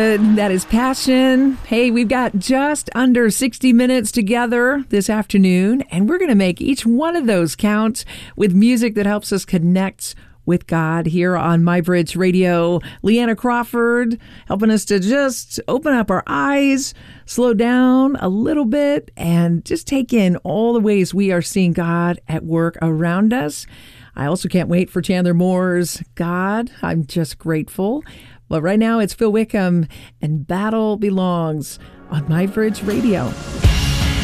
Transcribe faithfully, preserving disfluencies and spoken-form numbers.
That is Passion. Hey, we've got just under sixty minutes together this afternoon, and we're going to make each one of those count with music that helps us connect with God here on MyBridge Radio. Leanna Crawford helping us to just open up our eyes, slow down a little bit, and just take in all the ways we are seeing God at work around us. I also can't wait for Chandler Moore's God. I'm just grateful. But right now it's Phil Wickham and Battle Belongs on MyBridge Radio.